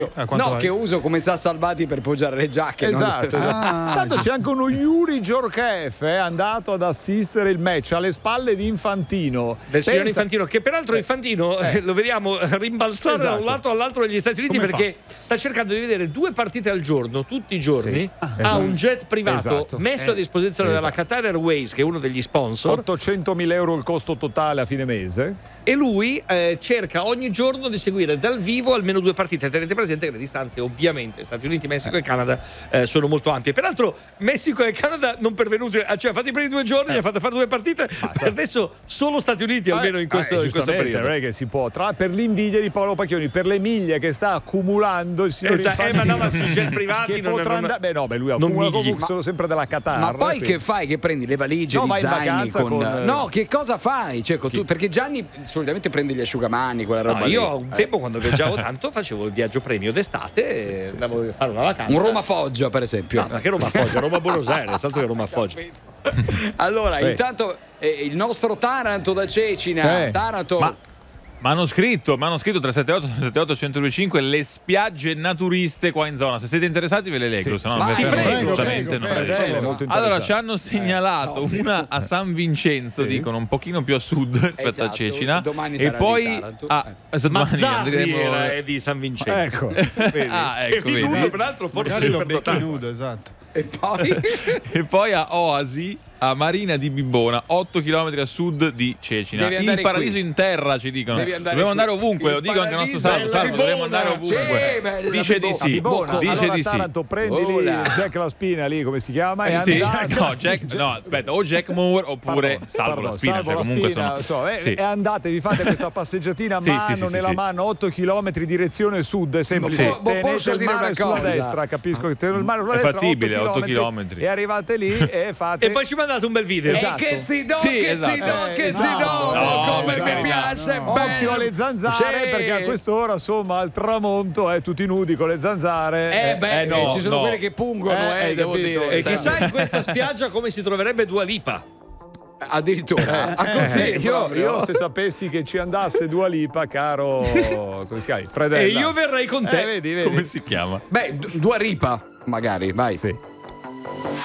No, che uso come sa salvati per poggiare le giacche. Esatto. Tanto c'è anche uno Yuri Djorkaeff, è andato ad assistere il match alle spalle di Infantino. Del signor Infantino, che peraltro Infantino lo vediamo rimbalzare da un lato all'altro degli Stati Uniti. Come perché sta cercando di vedere 2 partite al giorno, tutti i giorni. Ha un jet privato messo a disposizione dalla Qatar Airways, che è uno degli sponsor. 800.000 euro il costo totale a fine mese. E lui cerca ogni giorno di seguire dal vivo almeno 2 partite. Tenete presente che le distanze, ovviamente, Stati Uniti, Messico e Canada sono molto ampie. Peraltro Messico e Canada non pervenuti, cioè ha fatto i primi 2 giorni, ha fatto fare 2 partite. Per adesso solo Stati Uniti almeno in questo periodo. Non è che si può, per l'invidia di Paolo Pacchioni, per le miglia che sta accumulando il signor Infantino, ma no, sui jet privati che potrà andare. Lui accumula comunque solo sempre della Qatar. Ma poi che fai? Che prendi le valigie di zaini con... No, che cosa fai? Cioè, perché Gianni solitamente prende gli asciugamani, quella roba lì. Io a un tempo, quando viaggiavo tanto, facevo il viaggio premio d'estate, andavo a fare una vacanza. Un Roma-Foggia, per esempio. No, ma che Roma-Foggia? Roma-Buenos Aires, altro che Roma-Foggia. Allora, intanto il nostro Taranto da Cecina. Taranto. Ma hanno scritto 378-378-1025 le spiagge naturiste qua in zona. Se siete interessati ve le leggo, se no non giustamente non. Allora ci hanno segnalato una a San Vincenzo, dicono un pochino più a sud rispetto a Cecina, e poi Mazzarri è di San Vincenzo. Ecco. Vedi. Nudo, peraltro forse lo becchi nudo, esatto. E poi a Oasi, a Marina di Bibbona, 8 km a sud di Cecina. Il paradiso in terra, ci dicono. Dobbiamo andare ovunque, lo dico anche al nostro Salvo, dovremmo andare ovunque. Dice di sì. Dice di sì. Taranto, prendi lì Jack La Spina, lì come si chiama? O Jack Moore oppure Salvo La Spina. Comunque e andate, vi fate questa passeggiatina mano nella mano, 8 km direzione sud, è semplice. Tenete il mare sulla destra, capisco che tenete il mare sulla destra. È fattibile, 8 km. E arrivate lì e fate. E poi ci mandate un bel video. Che si do, come mi piace. Occhio alle zanzare, perché a quest'ora, insomma, al tramonto tutti nudi con le zanzare. Ci sono quelli che pungono, devo dire. E chissà in questa spiaggia come si troverebbe Dua Lipa. Addirittura io se sapessi che ci andasse Dua Lipa, caro, come si chiama? Fredella. E io verrei con te. Vedi. Come si chiama? Dua Lipa, magari, vai. Sì.